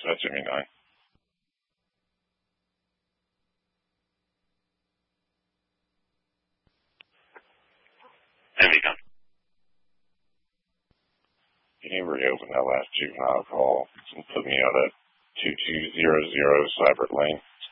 that Jimmy 9. Heavy gun. Can you reopen that last juvenile call and put me out at 2200 Cybert Lane?